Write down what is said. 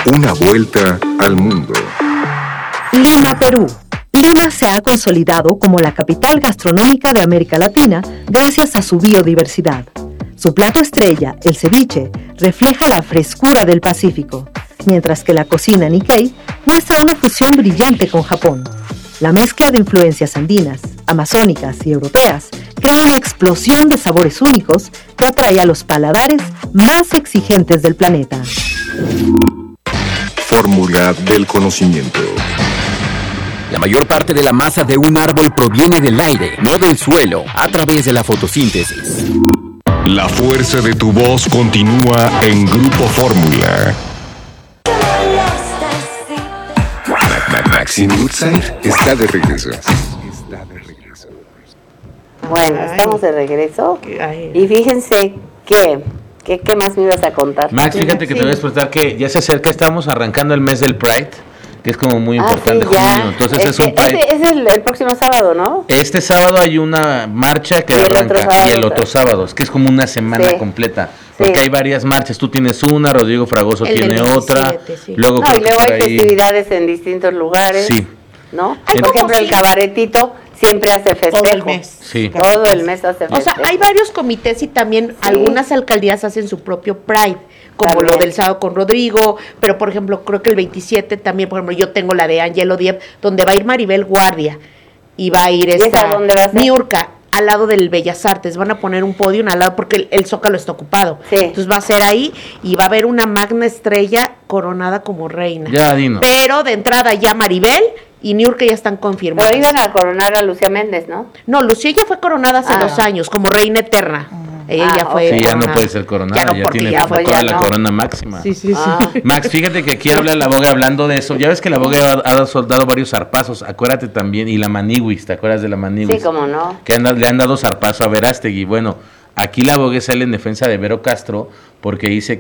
Una vuelta al mundo. Lima, Perú. Lima se ha consolidado como la capital gastronómica de América Latina gracias a su biodiversidad. Su plato estrella, el ceviche, refleja la frescura del Pacífico, mientras que la cocina Nikkei muestra una fusión brillante con Japón. La mezcla de influencias andinas, amazónicas y europeas crea una explosión de sabores únicos que atrae a los paladares más exigentes del planeta. Fórmula del conocimiento. La mayor parte de la masa de un árbol proviene del aire, no del suelo, a través de la fotosíntesis. La fuerza de tu voz continúa en Grupo Fórmula. Maxine Woodside está de regreso. Bueno, estamos de regreso. Y fíjense ¿qué más me ibas a contar? Max, fíjate que te voy a explicar que ya se acerca, estamos arrancando el mes del Pride, que es como muy importante, sí, junio. Entonces es un Pride. Es el próximo sábado, ¿no? Este sábado hay una marcha que arranca y el otro sábado, es que es como una semana completa. Porque hay varias marchas, tú tienes una, Rodrigo Fragoso tiene otra, luego y luego hay festividades en distintos lugares, ¿no? Por ejemplo, el cabaretito siempre hace festejo. Todo el mes. Sí. Todo el mes hace festejo. O sea, hay varios comités y también algunas alcaldías hacen su propio Pride, como también. lo del sábado con Rodrigo, pero por ejemplo, creo que el 27 también, por ejemplo, yo tengo la de Angelo Diev, donde va a ir Maribel Guardia y va a ir esa dónde va a ser? Niurka, al lado del Bellas Artes, van a poner un podio al lado porque el Zócalo está ocupado. Sí. Entonces va a ser ahí y va a haber una magna estrella coronada como reina. Ya, dinos. Pero de entrada ya Maribel y Niurka ya están confirmadas. Pero iban a coronar a Lucía Méndez, ¿no? No, Lucía ya fue coronada hace 2 años como reina eterna. Ella ya fue Sí, ya no puede ser coronada, ya tiene toda la corona máxima. Sí. Max, fíjate que aquí habla la Vogue hablando de eso. Ya ves que la Vogue ha soldado varios zarpazos. Acuérdate también, y la Maniwis, ¿te acuerdas de la Maniwis? Sí, cómo no. Que le han dado zarpazo a Verástegui. Bueno, aquí la Vogue sale en defensa de Vero Castro porque dice